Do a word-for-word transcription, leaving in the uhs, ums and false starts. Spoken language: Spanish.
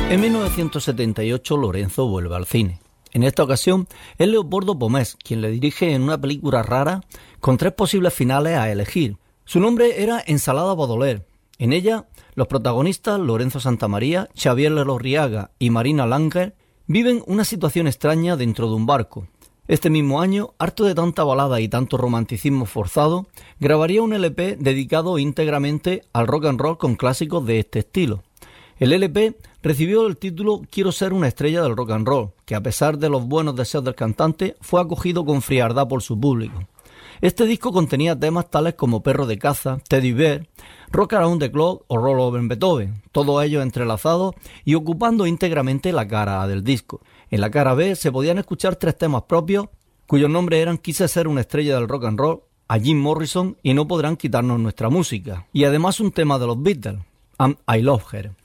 En mil novecientos setenta y ocho Lorenzo vuelve al cine. En esta ocasión es Leopoldo Pomés quien le dirige en una película rara con tres posibles finales a elegir. Su nombre era Ensalada Baudelaire. En ella, los protagonistas Lorenzo Santamaría, Xavier Lelorriaga y Marina Langer viven una situación extraña dentro de un barco. Este mismo año, harto de tanta balada y tanto romanticismo forzado, grabaría un L P dedicado íntegramente al rock and roll con clásicos de este estilo. El L P recibió el título Quiero ser una estrella del rock and roll, que a pesar de los buenos deseos del cantante, fue acogido con frialdad por su público. Este disco contenía temas tales como Perro de caza, Teddy Bear, Rock Around the Clock o Roll Over Beethoven, todos ellos entrelazados y ocupando íntegramente la cara A del disco. En la cara B se podían escuchar tres temas propios, cuyos nombres eran Quise ser una estrella del rock and roll, a Jim Morrison y No podrán quitarnos nuestra música, y además un tema de los Beatles, And I Love Her.